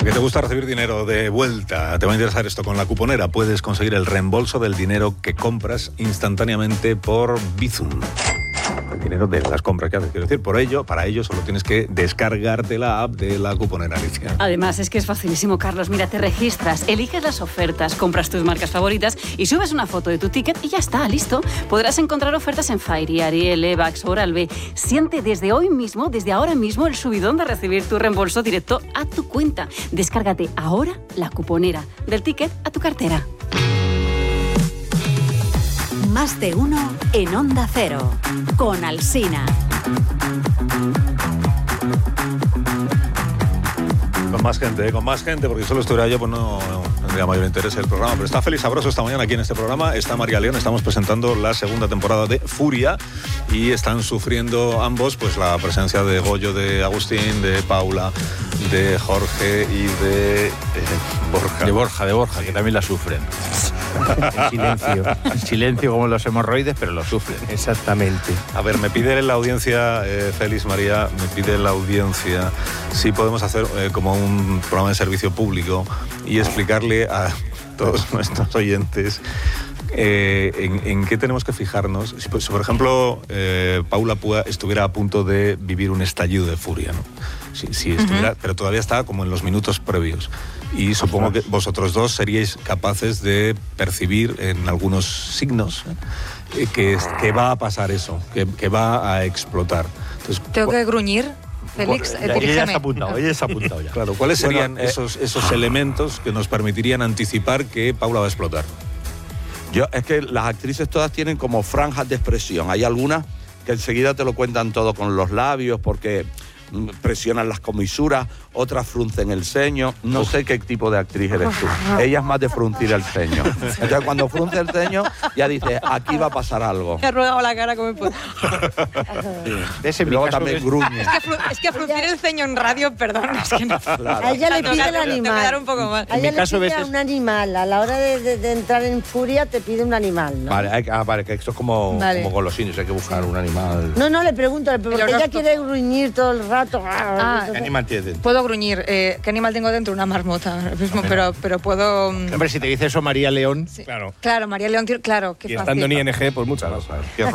Que te gusta recibir dinero de vuelta. Te va a interesar esto. Con la cuponera puedes conseguir el reembolso del dinero que compras instantáneamente por Bizum. El dinero de las compras que haces. Quiero decir, para ello solo tienes que descargarte la app de la cuponera, Alicia. Además, es que es facilísimo, Carlos. Mira, te registras, eliges las ofertas, compras tus marcas favoritas y subes una foto de tu ticket y ya está, listo. Podrás encontrar ofertas en Fairy, Ariel, Evax, Oral-B. Siente desde ahora mismo, el subidón de recibir tu reembolso directo a tu cuenta. Descárgate ahora la cuponera, del ticket a tu cartera. Más de uno en Onda Cero, con Alsina. Con más gente, porque solo estuviera yo, pues no tendría mayor interés el programa. Pero está Félix Sabroso esta mañana aquí en este programa, está María León, estamos presentando la segunda temporada de Furia y están sufriendo ambos pues la presencia de Goyo, de Agustín, de Paula, de Jorge y de Borja. De Borja, que también la sufren. En silencio como los hemorroides, pero lo sufren. Exactamente. A ver, me pide la audiencia, Félix, María, si podemos hacer como un programa de servicio público y explicarle a todos nuestros oyentes en qué tenemos que fijarnos. Si por ejemplo, Paula Púa estuviera a punto de vivir un estallido de furia, ¿no? Si estuviera, pero todavía está como en los minutos previos. Y supongo que vosotros dos seríais capaces de percibir en algunos signos que va a pasar eso, que va a explotar. Entonces, ¿tengo que gruñir? Félix, ella se ha apuntado ya. Claro, ¿cuáles serían esos elementos que nos permitirían anticipar que Paula va a explotar? Es que las actrices todas tienen como franjas de expresión. Hay algunas que enseguida te lo cuentan todo con los labios porque presionan las comisuras, otras fruncen el ceño. No sé qué tipo de actriz eres tú. Ella es más de fruncir el ceño. Entonces cuando frunce el ceño ya dice, aquí va a pasar algo. Me ha arrugado la cara como puedo. Y luego también gruñe. Es que fruncir el ceño en radio, perdón, es que no. Claro. A ella le pide el Te animal. quedar un poco mal. A ella le pide un animal. A la hora de entrar en furia te pide un animal, ¿no? Vale, que esto es como golosinas, hay que buscar un animal. No, le pregunto, porque ella quiere gruñir todo el rato. ¿Qué animal tienes? Puedo gruñir. ¿Qué animal tengo dentro? Una marmota ahora mismo, pero puedo... Hombre, si te dice eso María León, sí. Claro, María León, claro, qué y fácil. estando en ING, pues muchas gracias.